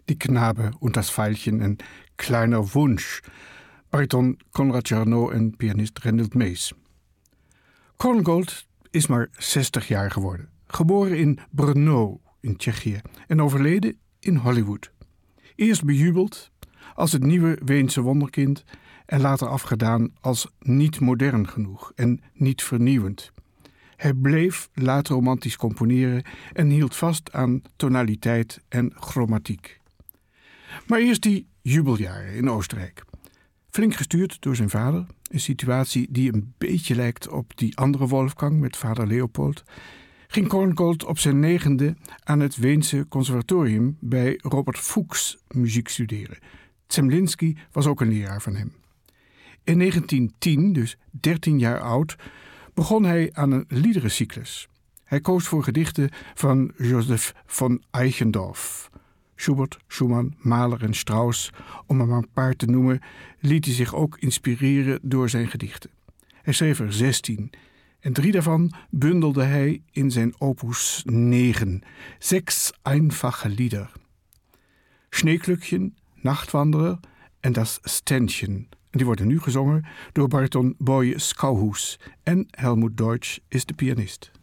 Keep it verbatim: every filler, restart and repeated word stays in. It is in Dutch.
Die Knabe und das Veilchen en Kleiner Wunsch, bariton Konrad Jarnot en pianist Reinhold Mees. Korngold is maar zestig jaar geworden. Geboren in Brno in Tsjechië en overleden in Hollywood. Eerst bejubeld als het nieuwe Weense wonderkind en later afgedaan als niet modern genoeg en niet vernieuwend. Hij bleef laat romantisch componeren en hield vast aan tonaliteit en chromatiek. Maar eerst die jubeljaren in Oostenrijk. Flink gestuurd door zijn vader, een situatie die een beetje lijkt op die andere Wolfgang met vader Leopold, ging Korngold op zijn negende aan het Weense conservatorium bij Robert Fuchs muziek studeren. Zemlinsky was ook een leraar van hem. In negentien tien, dus dertien jaar oud, begon hij aan een liederencyclus. Hij koos voor gedichten van Joseph von Eichendorff. Schubert, Schumann, Mahler en Strauss, om er maar een paar te noemen, liet hij zich ook inspireren door zijn gedichten. Hij schreef er zestien en drie daarvan bundelde hij in zijn opus negen, Sechs einfache Lieder. Schneeklukchen, Nachtwanderer en Das Ständchen. En die worden nu gezongen door bariton Boye Skouhuis en Helmut Deutsch is de pianist.